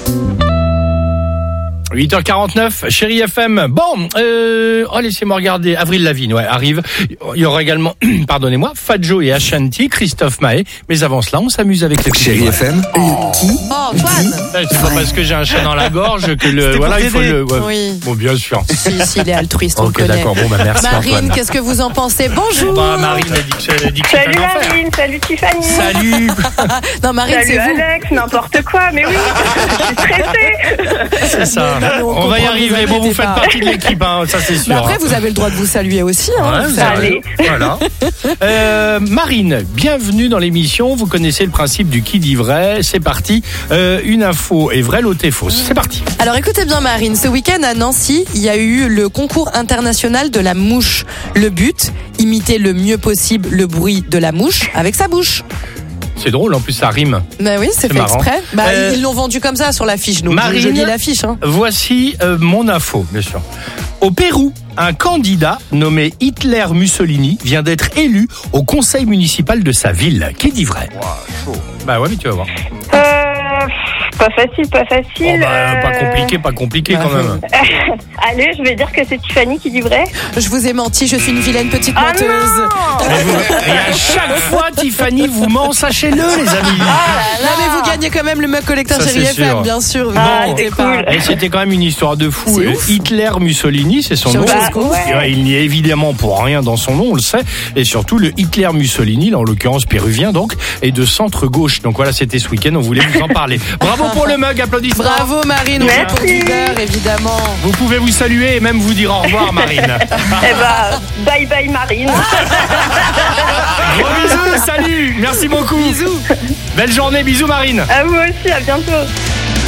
8h49, Chérie FM. Bon, laissez-moi regarder. Avril Lavigne, arrive. Il y aura également, pardonnez-moi, Fadjo et Ashanti, Christophe Maé. Mais avant cela, on s'amuse avec le Chérie FM. Qui Antoine. C'est pas parce que j'ai un chat dans la gorge que le, il faut le. Ouais. Oui. Bon, bien sûr. Si, il est altruiste, on le Ok, connaît. d'accord. Bon, merci Marine, Antoine. qu'est-ce que vous en pensez? Bonjour. Marine a dit que Salut c'était un enfer. Marine, salut Tiffany. Salut. Non, Marine, Salut c'est vous. Alex, n'importe quoi, mais oui, je suis stressée. C'est ça. Non, On va y comprend, arriver. vous Bon, vous inquiétez faites pas. partie de l'équipe, ça c'est sûr. Mais après, vous avez le droit de vous saluer aussi. Hein. Ouais, Vous vous savez. avez- Voilà. Marine, bienvenue dans l'émission. Vous connaissez le principe du qui dit vrai. C'est parti. Une info est vraie, l'autre est fausse. C'est parti. Alors écoutez bien Marine, ce week-end à Nancy, il y a eu le concours international de la mouche. Le but, imiter le mieux possible le bruit de la mouche avec sa bouche. C'est drôle, en plus ça rime. Bah oui, c'est fait marrant. exprès. Ils l'ont vendu comme ça sur l'affiche, donc Marine, je lis l'affiche. Hein. Voici mon info, bien sûr. Au Pérou, un candidat nommé Hitler Mussolini vient d'être élu au conseil municipal de sa ville. Qui dit vrai? Bah ouais, mais tu vas voir. Pas facile. Pas compliqué quand même. Allez, je vais dire que c'est Tiffany qui dit vrai. Je vous ai menti, je suis une vilaine petite Ah menteuse. non. Et à chaque fois, Tiffany vous ment, sachez-le, les amis. Là, mais vous gagnez quand même le mug collecteur Ça, Chérie c'est FM, sûr. bien sûr. Vous Ah, inquiétez c'est pas. cool. Et c'était quand même une histoire de fou. C'est ouf. Hitler Mussolini, c'est son C'est nom. autre chose qu'ouf. Ouais. Il n'y a évidemment pour rien dans son nom, on le sait. Et surtout, le Hitler Mussolini, là, en l'occurrence péruvien, donc, est de centre-gauche. Donc voilà, c'était ce week-end, on voulait vous en parler. Bravo pour le mug, applaudissements. Bravo Marine, on est Merci. pour du beurre, évidemment. Vous pouvez vous saluer et même vous dire au revoir, Marine. Eh ben, bye bye Marine. Gros bisous, salut, merci beaucoup. Bisous. Belle journée, bisous, Marine. À vous aussi, à bientôt.